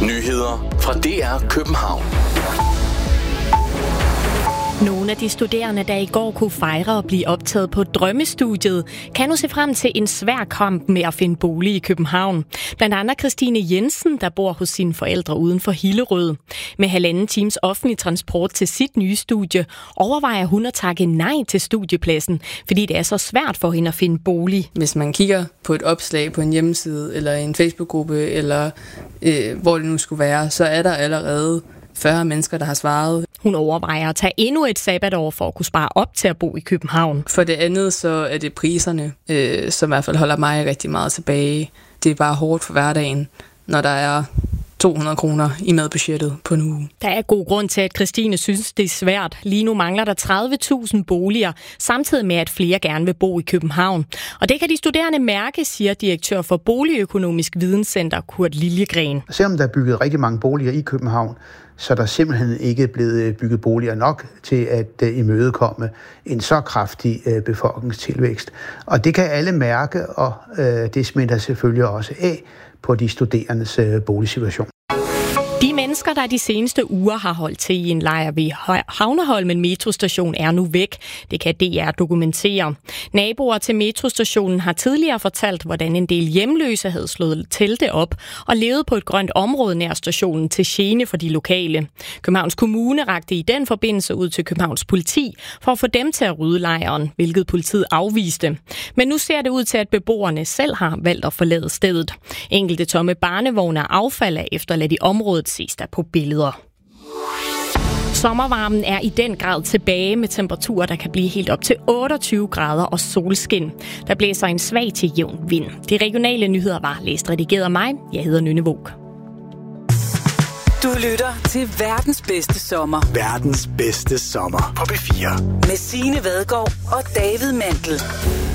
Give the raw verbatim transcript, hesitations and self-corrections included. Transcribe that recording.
Nyheder fra D R København. Nogle af de studerende, der i går kunne fejre at blive optaget på drømmestudiet, kan nu se frem til en svær kamp med at finde bolig i København. Blandt andet Christine Jensen, der bor hos sine forældre uden for Hillerød. Med halvanden times offentlig transport til sit nye studie, overvejer hun at takke nej til studiepladsen, fordi det er så svært for hende at finde bolig. Hvis man kigger på et opslag på en hjemmeside, eller en Facebook-gruppe, eller øh, hvor det nu skulle være, så er der allerede fyrre mennesker, der har svaret. Hun overvejer at tage endnu et sabbatår for at kunne spare op til at bo i København. For det andet, så er det priserne, øh, som i hvert fald holder mig rigtig meget tilbage. Det er bare hårdt for hverdagen, når der er to hundrede kroner i madbudgettet på en uge. Der er god grund til, at Christine synes, det er svært. Lige nu mangler der tredive tusind boliger, samtidig med, at flere gerne vil bo i København. Og det kan de studerende mærke, siger direktør for Boligøkonomisk Videnscenter Kurt Liljegren. Selvom der er bygget rigtig mange boliger i København, så er der simpelthen ikke blevet bygget boliger nok til at imødekomme en så kraftig befolkningstilvækst. Og det kan alle mærke, og det smitter selvfølgelig også af på de studerendes boligsituation. De mennesker, der de seneste uger har holdt til i en lejr ved Havneholmen metrostation, er nu væk. Det kan D R dokumentere. Naboer til metrostationen har tidligere fortalt, hvordan en del hjemløse havde slået telte op og levet på et grønt område nær stationen til gene for de lokale. Københavns Kommune rakte i den forbindelse ud til Københavns politi for at få dem til at rydde lejren, hvilket politiet afviste. Men nu ser det ud til, at beboerne selv har valgt at forlade stedet. Enkelte tomme barnevogne og affald er efterladt i området, ses der på billeder. Sommervarmen er i den grad tilbage med temperaturer, der kan blive helt op til otteogtyve grader og solskin. Der blæser en svag til jævn vind. De regionale nyheder var læst redigeret af mig. Jeg hedder Nynne Våg. Du lytter til verdens bedste sommer. Verdens bedste sommer på B fire. Med Signe Vadgaard og David Mandel.